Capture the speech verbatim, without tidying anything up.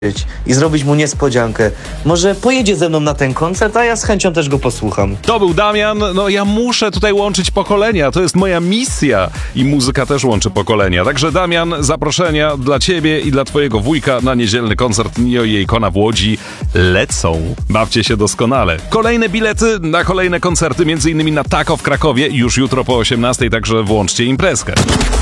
i zrobić mu niespodziankę. Może pojedzie ze mną na ten koncert, a ja z chęcią też go posłucham. To był Damian. No ja muszę tutaj łączyć pokolenia. To jest moja misja. I muzyka też łączy pokolenia. Także Damian, zaproszenia dla ciebie i dla twojego wujka na niedzielny koncert Nio i Akona w Łodzi lecą. Bawcie się doskonale. Kolejne bilety na kolejne koncerty, między innymi na Taco w Krakowie już jutro po osiemnastej, także włączcie imprezkę.